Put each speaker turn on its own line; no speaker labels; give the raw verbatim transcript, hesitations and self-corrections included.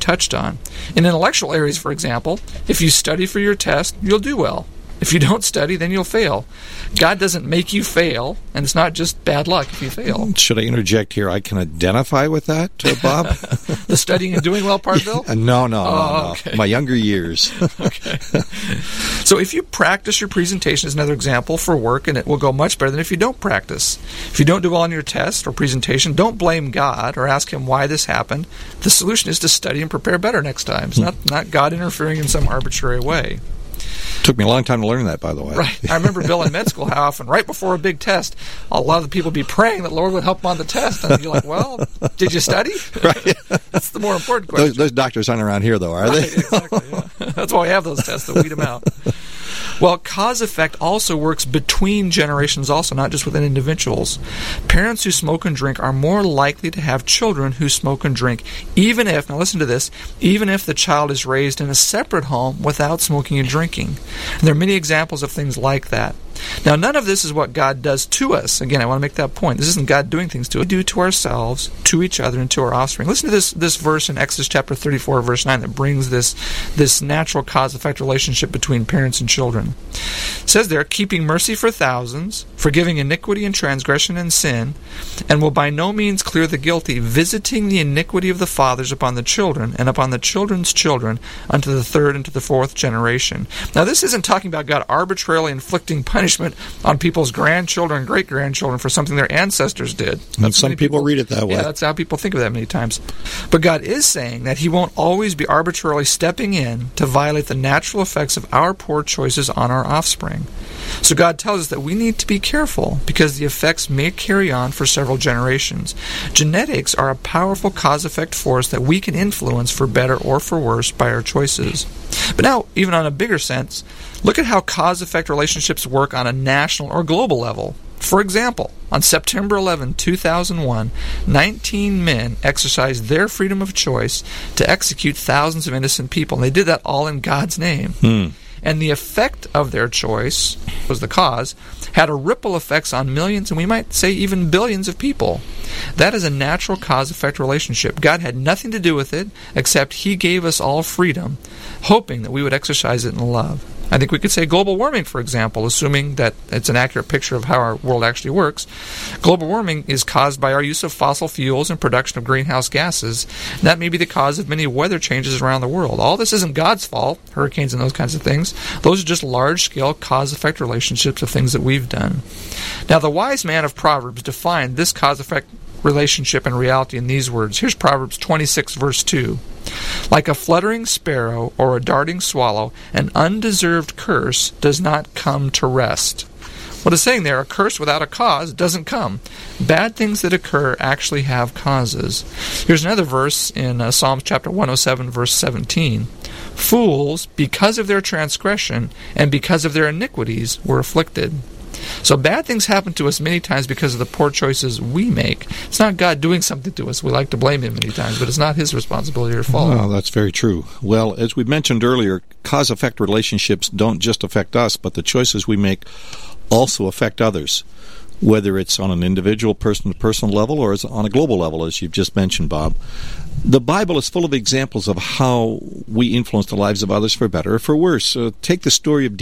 touched on. In intellectual areas, for example, if you study for your test, you'll do well. If you don't study, then you'll fail. God doesn't make you fail, and it's not just bad luck if you fail.
Should I interject here? I can identify with that, uh, Bob.
The studying and doing well part, Bill?
no, no, no,
oh,
no.
Okay.
My younger years.
Okay. So if you practice your presentation is another example for work, and it will go much better than if you don't practice. If you don't do well on your test or presentation, don't blame God or ask him why this happened. The solution is to study and prepare better next time. It's not, not God interfering in some arbitrary way.
Took me a long time to learn that, by the way.
Right. I remember, Bill, in med school, how often, right before a big test, a lot of the people would be praying that Lord would help them on the test. And you're like, well, did you study?
Right.
That's the more important question.
Those, those doctors aren't around here, though, are
right,
they?
Exactly, yeah. That's why we have those tests, to weed them out. Well, cause-effect also works between generations also, not just within individuals. Parents who smoke and drink are more likely to have children who smoke and drink, even if, now listen to this, even if the child is raised in a separate home without smoking and drinking. And there are many examples of things like that. Now, none of this is what God does to us. Again, I want to make that point. This isn't God doing things to us. We do to ourselves, to each other, and to our offspring. Listen to this this verse in Exodus chapter thirty-four, verse nine, that brings this, this natural cause-effect relationship between parents and children. It says there, keeping mercy for thousands, forgiving iniquity and transgression and sin, and will by no means clear the guilty, visiting the iniquity of the fathers upon the children, and upon the children's children, unto the third and to the fourth generation. Now, this isn't talking about God arbitrarily inflicting punishment on people's grandchildren and great-grandchildren for something their ancestors did.
And some people, people read it that way.
Yeah, that's how people think of that many times. But God is saying that he won't always be arbitrarily stepping in to violate the natural effects of our poor choices on our offspring. So God tells us that we need to be careful because the effects may carry on for several generations. Genetics are a powerful cause-effect force that we can influence for better or for worse by our choices. But now, even on a bigger sense, look at how cause-effect relationships work on a national or global level. For example, on September eleventh, two thousand one, nineteen men exercised their freedom of choice to execute thousands of innocent people. And they did that all in God's name.
Hmm.
And the effect of their choice, was the cause, had a ripple effects on millions, and we might say even billions of people. That is a natural cause-effect relationship. God had nothing to do with it, except he gave us all freedom, hoping that we would exercise it in love. I think we could say global warming, for example, assuming that it's an accurate picture of how our world actually works. Global warming is caused by our use of fossil fuels and production of greenhouse gases. And that may be the cause of many weather changes around the world. All this isn't God's fault, hurricanes and those kinds of things. Those are just large-scale cause-effect relationships of things that we've done. Now, the wise man of Proverbs defined this cause-effect relationship and reality in these words. Here's Proverbs twenty-six, verse two. Like a fluttering sparrow or a darting swallow, an undeserved curse does not come to rest. What it's saying there, a curse without a cause doesn't come. Bad things that occur actually have causes. Here's another verse in uh, Psalms chapter one oh seven, verse seventeen. Fools, because of their transgression and because of their iniquities, were afflicted. So bad things happen to us many times because of the poor choices we make. It's not God doing something to us. We like to blame him many times, but it's not his responsibility or fault.
Well, that's very true. Well, as we mentioned earlier, cause-effect relationships don't just affect us, but the choices we make also affect others, whether it's on an individual person-to-person level or on a global level, as you've just mentioned, Bob. The Bible is full of examples of how we influence the lives of others for better or for worse. Uh, take the story of